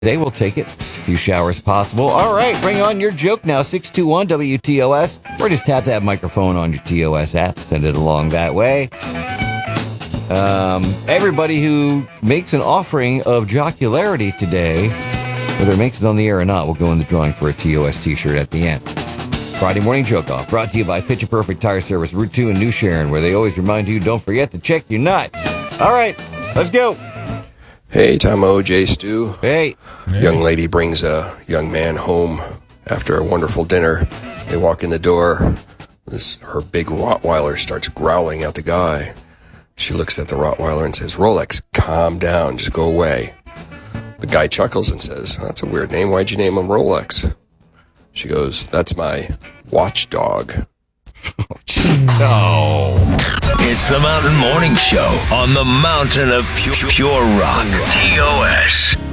Today we'll take it. Just a few showers possible. All right, bring on your joke now. 621 WTOS. Or just tap that microphone on your TOS app. Send it along that way. Everybody who makes an offering of jocularity today, whether it makes it on the air or not, will go in the drawing for a TOS t-shirt at the end. Friday Morning Joke Off, brought to you by Pitcher Perfect Tire Service, Route 2 in New Sharon, where they always remind you, don't forget to check your nuts. All right, let's go. Hey, Tomo, Jay Stu. Hey. Young lady brings a young man home after a wonderful dinner. They walk in the door. Her big Rottweiler starts growling at the guy. She looks at the Rottweiler and says, Rolex, calm down, just go away. The guy chuckles and says, that's a weird name. Why'd you name him Rolex? She goes, that's my watchdog. Oh. It's the Mountain Morning Show on the Mountain of Pure Rock. TOS.